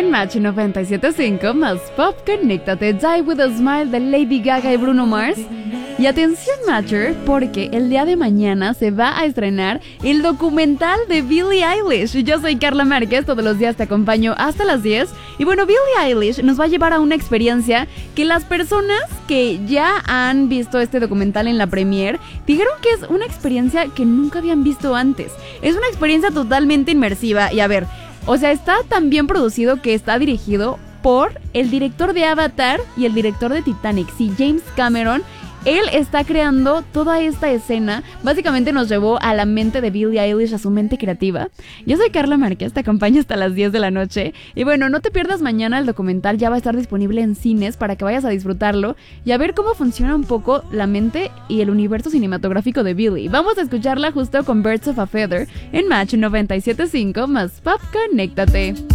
En Match 97.5 más Pop, conéctate, Die With A Smile de Lady Gaga y Bruno Mars. Y atención Matcher, porque el día de mañana se va a estrenar el documental de Billie Eilish. Yo soy Carla Márquez, todos los días te acompaño hasta las 10. Y bueno, Billie Eilish nos va a llevar a una experiencia que las personas que ya han visto este documental en la premiere dijeron que es una experiencia que nunca habían visto antes. Es una experiencia totalmente inmersiva y a ver, o sea, está tan bien producido que está dirigido por el director de Avatar y el director de Titanic, sí, James Cameron. Él está creando toda esta escena. Básicamente nos llevó a la mente de Billie Eilish, a su mente creativa. Yo soy Carla Márquez, te acompaño hasta las 10 de la noche. Y bueno, no te pierdas mañana, el documental ya va a estar disponible en cines para que vayas a disfrutarlo y a ver cómo funciona un poco la mente y el universo cinematográfico de Billie. Vamos a escucharla justo con Birds of a Feather en Match 97.5 más Pop, conéctate.